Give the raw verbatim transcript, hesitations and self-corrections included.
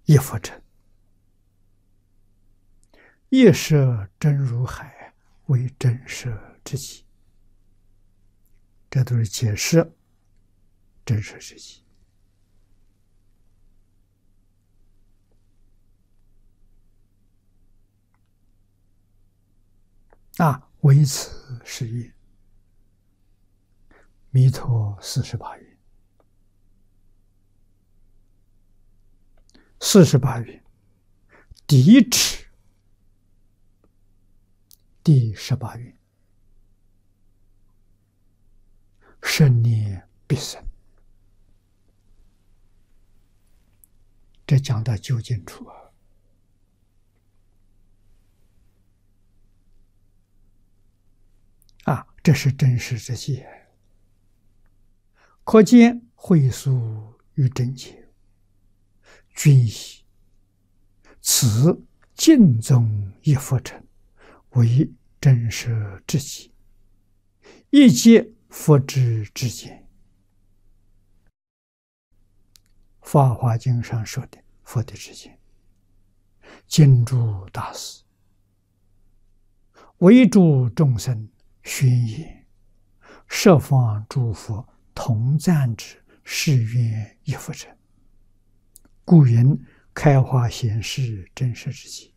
一佛尘，一舍真如海，为真舍之极。这都是解释真舍之极。啊，为此是曰：弥陀四十八愿。四十八愿，抵止第十八愿，生念必生。这讲到究竟处啊。啊，这是真实之界，可见会疏与真解，均以此净宗一佛尘为真实之极，一切佛之之见。法华经上说的佛的之见，经诸大师为诸众生宣言，十方诸佛同赞之，誓愿一佛尘。故云开化显示真实之极。